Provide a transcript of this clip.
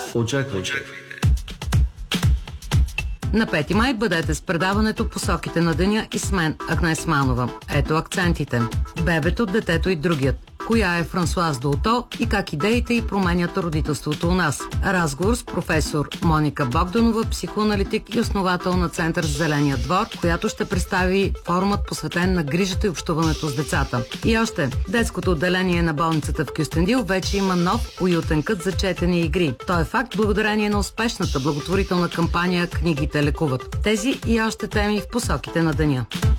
Очаквайте. На 5 май бъдете с предаването "Посоките на деня" и с мен, Агнес Манова. Ето акцентите. Бебето, детето и другият. Коя е Франсуаз Долто и как идеите й променят родителството у нас? Разговор с професор Моника Богданова, психоаналитик и основател на Център "Зеления двор", която ще представи форумът, посветен на грижата и общуването с децата. И още, детското отделение на болницата в Кюстендил вече има нов уютен кът за четене и игри. То е факт благодарение на успешната благотворителна кампания "Книгите лекуват". Тези и още теми в "Посоките на деня".